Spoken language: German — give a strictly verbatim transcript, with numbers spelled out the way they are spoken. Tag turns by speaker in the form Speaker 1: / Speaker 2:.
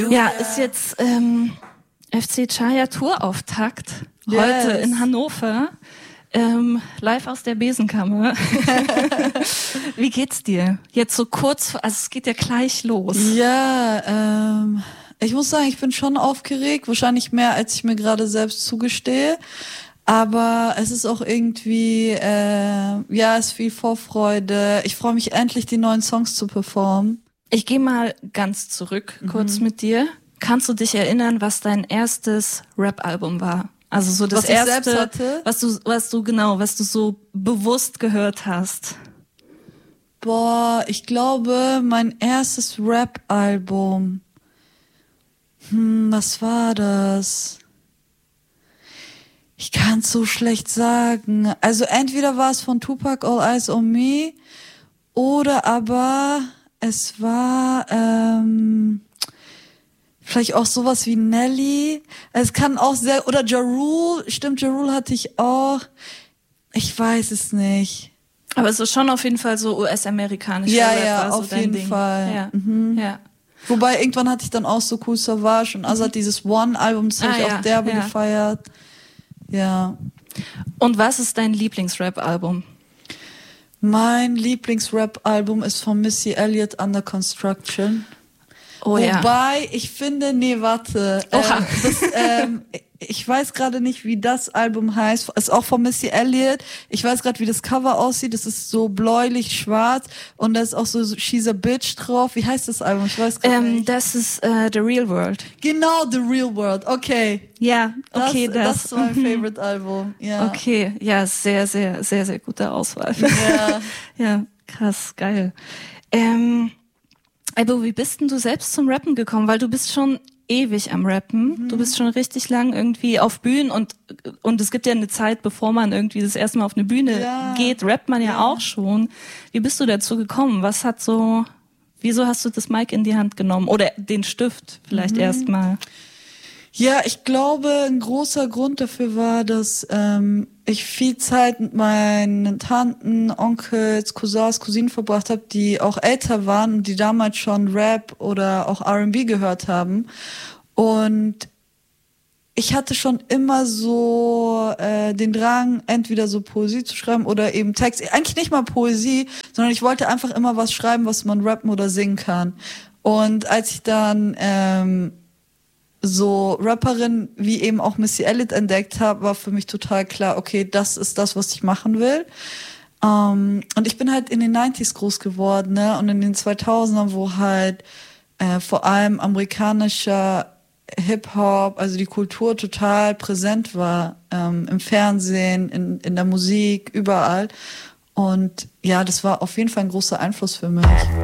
Speaker 1: Ja, ist jetzt ähm, F C Chaya Tourauftakt yes. heute in Hannover, ähm, live aus der Besenkammer. Wie geht's dir? Jetzt so kurz, also es geht ja gleich los.
Speaker 2: Ja, ähm, ich muss sagen, ich bin schon aufgeregt, wahrscheinlich mehr, als ich mir gerade selbst zugestehe. Aber es ist auch irgendwie, äh, ja, es ist viel Vorfreude. Ich freue mich endlich, die neuen Songs zu performen.
Speaker 1: Ich gehe mal ganz zurück, mhm. kurz mit dir. Kannst du dich erinnern, was dein erstes Rap-Album war? Also so das
Speaker 2: was
Speaker 1: erste,
Speaker 2: ich selbst hatte?
Speaker 1: was du, was du genau, was du so bewusst gehört hast.
Speaker 2: Boah, ich glaube, mein erstes Rap-Album. Hm, was war das? Ich kann es so schlecht sagen. Also entweder war es von Tupac, All Eyes on Me, oder aber es war ähm, vielleicht auch sowas wie Nelly. Es kann auch sehr, oder Ja Rule, stimmt, Ja Rule hatte ich auch. Ich weiß es nicht.
Speaker 1: Aber es ist schon auf jeden Fall so U S-amerikanischer
Speaker 2: ja,
Speaker 1: Rap.
Speaker 2: Ja,
Speaker 1: also
Speaker 2: auf
Speaker 1: dein
Speaker 2: jeden
Speaker 1: Ding.
Speaker 2: Fall.
Speaker 1: Ja.
Speaker 2: Mhm.
Speaker 1: ja.
Speaker 2: Wobei, irgendwann hatte ich dann auch so Cool Savage und Azad, dieses One-Album, das habe
Speaker 1: ah,
Speaker 2: ich
Speaker 1: ja,
Speaker 2: auch derbe
Speaker 1: ja.
Speaker 2: gefeiert. Ja.
Speaker 1: Und was ist dein Lieblings-Rap-Album?
Speaker 2: Mein Lieblings-Rap-Album ist von Missy Elliott, Under Construction.
Speaker 1: Oh
Speaker 2: Wobei,
Speaker 1: ja.
Speaker 2: ich finde, nee, warte.
Speaker 1: Oha.
Speaker 2: Ähm, das, ähm, ich weiß gerade nicht, wie das Album heißt. Ist auch von Missy Elliott. Ich weiß gerade, wie das Cover aussieht. Das ist so bläulich-schwarz und da ist auch so She's a Bitch drauf. Wie heißt das Album? Ich weiß gerade
Speaker 1: ähm,
Speaker 2: nicht.
Speaker 1: Das ist uh, The Real World.
Speaker 2: Genau, The Real World. Okay.
Speaker 1: Ja, okay,
Speaker 2: das.
Speaker 1: Das,
Speaker 2: das ist mein Favorite-Album. Ja.
Speaker 1: Okay, ja, sehr, sehr, sehr, sehr gute Auswahl.
Speaker 2: Ja.
Speaker 1: Ja, krass, geil. Ähm, aber wie bist denn du selbst zum Rappen gekommen? Weil du bist schon ewig am Rappen. Mhm. Du bist schon richtig lang irgendwie auf Bühnen und und es gibt ja eine Zeit, bevor man irgendwie das erste Mal auf eine Bühne
Speaker 2: ja.
Speaker 1: geht, rappt man ja, ja auch schon. Wie bist du dazu gekommen? Was hat so, wieso hast du das Mic in die Hand genommen? Oder den Stift vielleicht mhm. erstmal?
Speaker 2: Ja, ich glaube, ein großer Grund dafür war, dass ähm, ich viel Zeit mit meinen Tanten, Onkels, Cousins, Cousinen verbracht habe, die auch älter waren und die damals schon Rap oder auch R and B gehört haben. Und ich hatte schon immer so äh, den Drang, entweder so Poesie zu schreiben oder eben Text. Eigentlich nicht mal Poesie, sondern ich wollte einfach immer was schreiben, was man rappen oder singen kann. Und als ich dann ähm, so Rapperin wie eben auch Missy Elliott entdeckt habe, war für mich total klar, okay, das ist das, was ich machen will. Um, und ich bin halt in den neunziger groß geworden, ne? Und in den zweitausendern, wo halt äh, vor allem amerikanischer Hip-Hop, also die Kultur total präsent war, ähm, im Fernsehen, in, in der Musik, überall. Und ja, das war auf jeden Fall ein großer Einfluss für mich.